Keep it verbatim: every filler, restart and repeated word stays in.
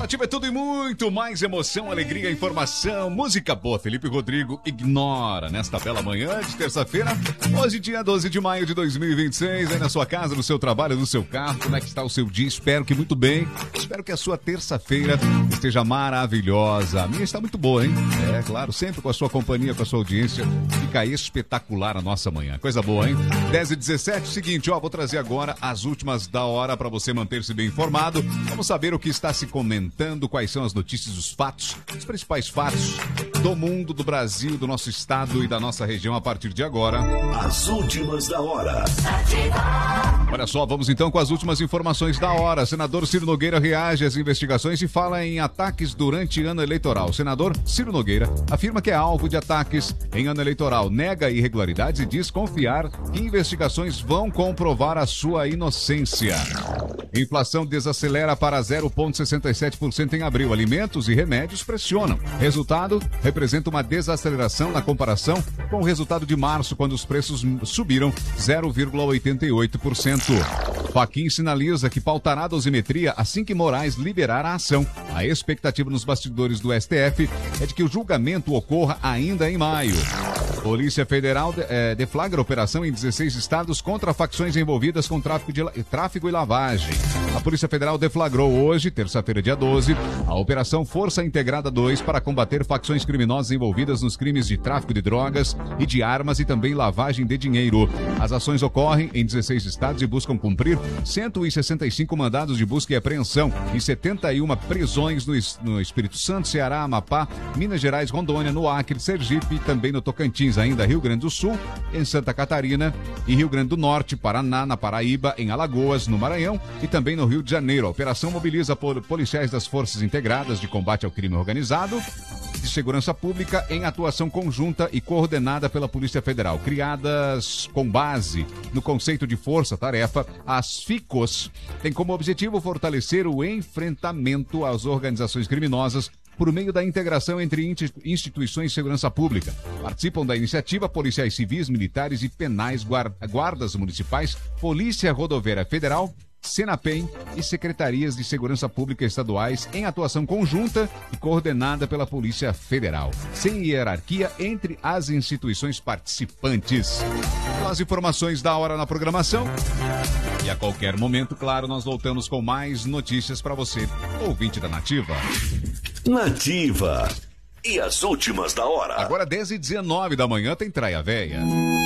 Nativa é tudo e muito mais emoção, alegria, informação, música boa. Felipe Rodrigo ignora nesta bela manhã de terça-feira, hoje dia doze de maio de dois mil e vinte e seis, aí na sua casa, no seu trabalho, no seu carro. Como é que está o seu dia? Espero que muito bem. Espero que a sua terça-feira esteja maravilhosa. A minha está muito boa, hein? É, claro, sempre com a sua companhia, com a sua audiência. Fica espetacular a nossa manhã. Coisa boa, hein? dez e dezessete, seguinte, ó, vou trazer agora as últimas da hora para você manter-se bem informado. Vamos saber o que está se comentando. Quais são as notícias, os fatos, os principais fatos do mundo, do Brasil, do nosso estado e da nossa região a partir de agora. As últimas da hora. Olha só, vamos então com as últimas informações da hora. Senador Ciro Nogueira reage às investigações e fala em ataques durante ano eleitoral. O senador Ciro Nogueira afirma que é alvo de ataques em ano eleitoral, nega irregularidades e diz confiar que investigações vão comprovar a sua inocência. Inflação desacelera para zero vírgula sessenta e sete por cento em abril. Alimentos e remédios pressionam. Resultado representa uma desaceleração na comparação com o resultado de março, quando os preços subiram zero vírgula oitenta e oito por cento. Fachin sinaliza que pautará a dosimetria assim que Moraes liberar a ação. A expectativa nos bastidores do S T F é de que o julgamento ocorra ainda em maio. Polícia Federal eh, deflagra operação em dezesseis estados contra facções envolvidas com tráfico, de, tráfico e lavagem. A Polícia Federal deflagrou hoje, terça-feira, dia doze, a Operação Força Integrada dois para combater facções criminosas envolvidas nos crimes de tráfico de drogas e de armas e também lavagem de dinheiro. As ações ocorrem em dezesseis estados e buscam cumprir cento e sessenta e cinco mandados de busca e apreensão e setenta e uma prisões no, no Espírito Santo, Ceará, Amapá, Minas Gerais, Rondônia, no Acre, Sergipe e também no Tocantins, ainda Rio Grande do Sul, em Santa Catarina e Rio Grande do Norte, Paraná, na Paraíba, em Alagoas, no Maranhão e também no Rio de Janeiro. A operação mobiliza por policiais das Forças Integradas de Combate ao Crime Organizado de Segurança Pública em atuação conjunta e coordenada pela Polícia Federal. Criadas com base no conceito de força-tarefa, as FICOS têm como objetivo fortalecer o enfrentamento às organizações criminosas por meio da integração entre instituições de segurança pública. Participam da iniciativa policiais civis, militares e penais, guardas municipais, Polícia Rodoviária Federal, Senapem e Secretarias de Segurança Pública estaduais em atuação conjunta e coordenada pela Polícia Federal, sem hierarquia entre as instituições participantes. As informações da hora na programação. E a qualquer momento, claro, nós voltamos com mais notícias para você, ouvinte da Nativa. Nativa. E as últimas da hora. Agora dez e dezenove da manhã tem Traia Véia.